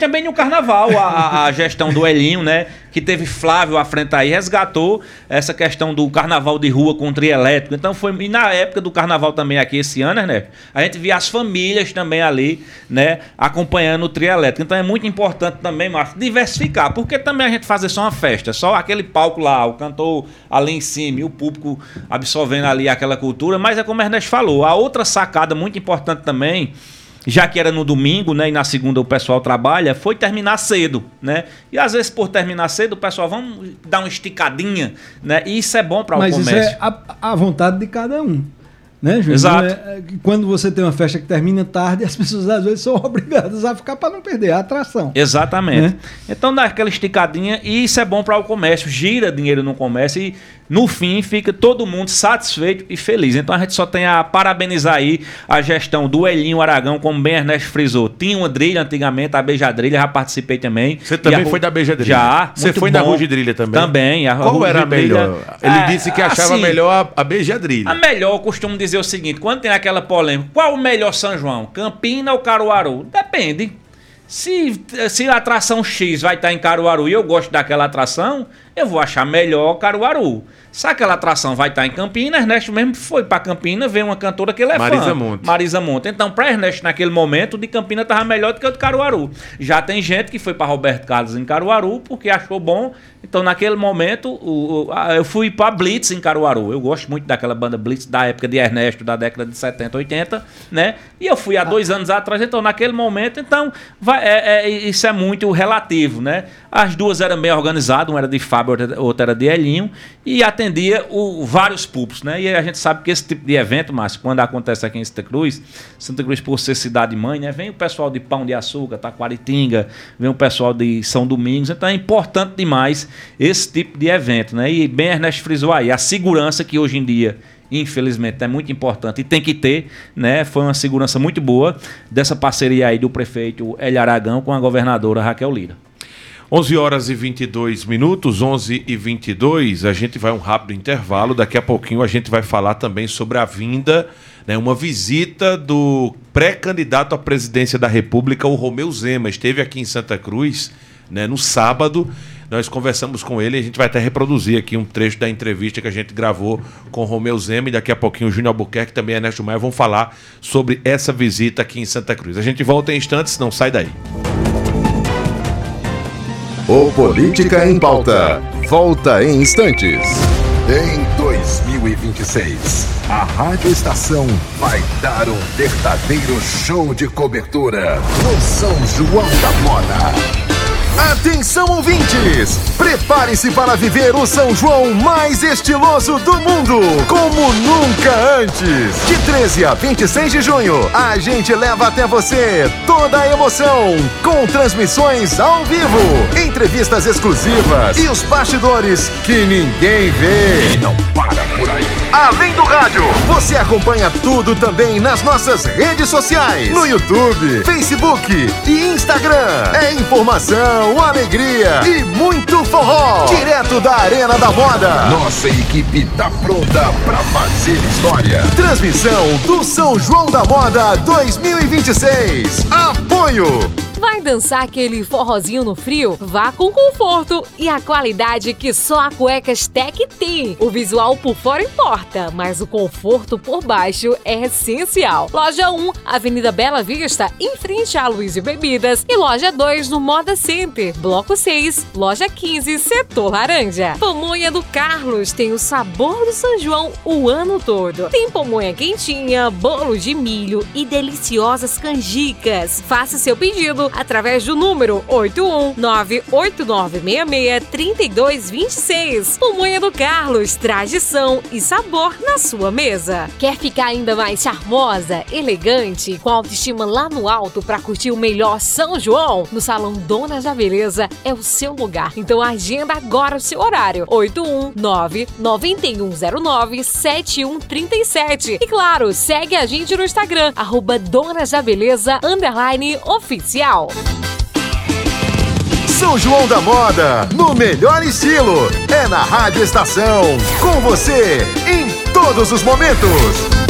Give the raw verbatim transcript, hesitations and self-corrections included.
também no carnaval, a, a gestão do Elinho, né? Que teve Flávio à frente aí, resgatou essa questão do carnaval de rua com trio elétrico. Então foi. E na época do carnaval também aqui esse ano, né? A gente via as famílias também ali, né? Acompanhando o trio elétrico. Então é muito importante também, Márcio, diversificar. Porque também a gente fazer só uma festa, só aquele palco lá, o cantor ali em cima e o público absorvendo ali aquela cultura. Mas é como a Ernesto falou, a outra sacada muito importante também, já que era no domingo, né, e na segunda o pessoal trabalha, foi terminar cedo, né? E às vezes por terminar cedo o pessoal vamos dar uma esticadinha, né? E isso é bom para o comércio. Mas isso é a, a vontade de cada um, né, Júnior? Exato. É, é, quando você tem uma festa que termina tarde, as pessoas às vezes são obrigadas a ficar para não perder a atração. Exatamente. Né? Então dá aquela esticadinha e isso é bom para o comércio, gira dinheiro no comércio e no fim fica todo mundo satisfeito e feliz. Então a gente só tem a parabenizar aí a gestão do Elinho Aragão, como bem Ernesto frisou. Tinha uma drilha antigamente, a Beijadrilha, já participei também. Você também a, foi da Beijadrilha? Já. Você foi bom. Na Rugidrilha também? Também. A Qual era a melhor? Ele é, disse que achava assim, melhor a, a Beijadrilha. A melhor, eu costumo dizer o seguinte, quando tem aquela polêmica, qual o melhor São João? Campina ou Caruaru? Depende. Se, se a atração X vai estar em Caruaru e eu gosto daquela atração, eu vou achar melhor Caruaru. Se aquela atração vai estar em Campinas, Ernesto mesmo foi para Campinas ver uma cantora que ele é Marisa fã. Monte. Marisa Monte. Então, para Ernesto, naquele momento, o de Campinas estava melhor do que o de Caruaru. Já tem gente que foi para Roberto Carlos em Caruaru porque achou bom. Então, naquele momento, o, o, a, eu fui para Blitz em Caruaru. Eu gosto muito daquela banda Blitz da época de Ernesto, da década de setenta, oitenta, né? E eu fui há dois anos atrás, então, naquele momento, então, vai, é, é, isso é muito relativo, né? As duas eram bem organizadas, uma era de Fábio, outra era de Elinho, e atendia o, vários públicos, né? E a gente sabe que esse tipo de evento, Márcio, quando acontece aqui em Santa Cruz, Santa Cruz por ser cidade-mãe, né? Vem o pessoal de Pão de Açúcar, Taquaritinga, vem o pessoal de São Domingos, então é importante demais esse tipo de evento, né? E bem Ernesto frisou aí, a segurança que hoje em dia, infelizmente, é muito importante e tem que ter, né? Foi uma segurança muito boa dessa parceria aí do prefeito Hélio Aragão com a governadora Raquel Lira. onze horas e vinte e dois minutos, onze e vinte e dois, a gente vai a um rápido intervalo, daqui a pouquinho a gente vai falar também sobre a vinda, né, uma visita do pré-candidato à presidência da República, o Romeu Zema, esteve aqui em Santa Cruz, né, no sábado, nós conversamos com ele, a gente vai até reproduzir aqui um trecho da entrevista que a gente gravou com o Romeu Zema e daqui a pouquinho o Júnior Albuquerque e também a Ernesto Maia vão falar sobre essa visita aqui em Santa Cruz. A gente volta em instantes, não sai daí. O Política em Pauta volta em instantes. Em dois mil e vinte e seis, a Rádio Estação vai dar um verdadeiro show de cobertura no São João da Moda. Atenção, ouvintes! Prepare-se para viver o São João mais estiloso do mundo, como nunca antes. De treze a vinte e seis de junho, a gente leva até você toda a emoção, com transmissões ao vivo, entrevistas exclusivas e os bastidores que ninguém vê. E não para por aí. Além do rádio, você acompanha tudo também nas nossas redes sociais, no YouTube, Facebook e Instagram. É informação, alegria e muito forró, direto da Arena da Moda. Nossa equipe tá pronta pra fazer história. Transmissão do São João da Moda dois mil e vinte e seis. Apoio. Vai dançar aquele forrozinho no frio? Vá com conforto e a qualidade que só a Cuecas Tech tem. O visual por fora importa, mas o conforto por baixo é essencial. Loja um, Avenida Bela Vista, em frente a Luiz Bebidas. E Loja dois, no Moda Center, Bloco seis, Loja quinze, Setor Laranja. Pamonha do Carlos tem o sabor do São João o ano todo. Tem pamonha quentinha, bolo de milho e deliciosas canjicas. Faça seu pedido através do número oito um nove oito nove seis seis três dois dois seis. Pamonha do Carlos, tradição e sabor na sua mesa. Quer ficar ainda mais charmosa, elegante, com a autoestima lá no alto para curtir o melhor São João? No Salão Donas da Beleza é o seu lugar. Então agenda agora o seu horário. oito um nove nove um zero nove sete um três sete. E claro, segue a gente no Instagram, arroba Donas da Beleza, underline oficial. São João da Moda, no melhor estilo, é na Rádio Estação, com você em todos os momentos.